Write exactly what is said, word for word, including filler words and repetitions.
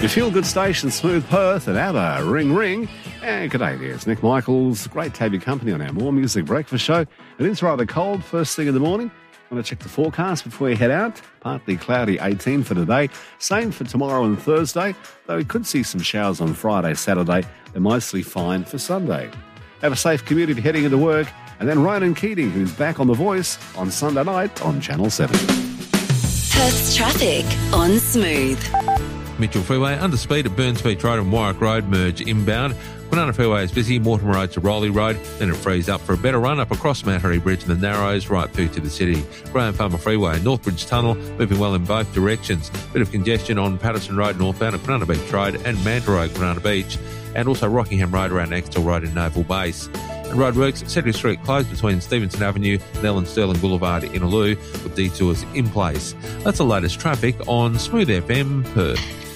Your feel-good station, Smooth Perth and ABBA, Ring Ring. And g'day there, it's Nick Michaels. Great to have your company on our More Music Breakfast show. It is rather cold first thing in the morning. I'm going to check the forecast before you head out. Partly cloudy, eighteen for today. Same for tomorrow and Thursday, though we could see some showers on Friday, Saturday. They're mostly fine for Sunday. Have a safe commute if you're heading into work. And then Ryan Keating, who's back on The Voice on Sunday night on Channel seven. Perth's traffic on Smooth. Mitchell Freeway, under speed at Burns Beach Road and Warwick Road, merge inbound. Kwinana Freeway is busy, Mortimer Road to Rowley Road, then it frees up for a better run up across Mattery Bridge and the Narrows, right through to the city. Graham Farmer Freeway, Northbridge Tunnel, moving well in both directions. Bit of congestion on Patterson Road northbound at Kwinana Beach Road and Manta Road, Kwinana Beach, and also Rockingham Road around Axtell Road in Naval Base. And roadworks, Cedric Street closed between Stevenson Avenue and Ellen Sterling Boulevard in Innaloo with detours in place. That's the latest traffic on Smooth F M Perth.